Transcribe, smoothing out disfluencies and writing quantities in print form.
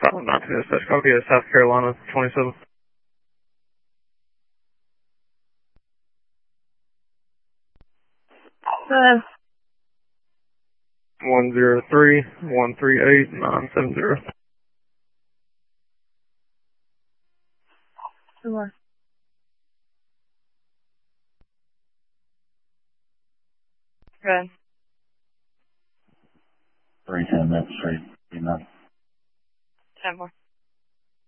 not to dispatch copy of South Carolina 27. Hello. 103-138-970. Sure. Good. 310 Maple Street, 10-4.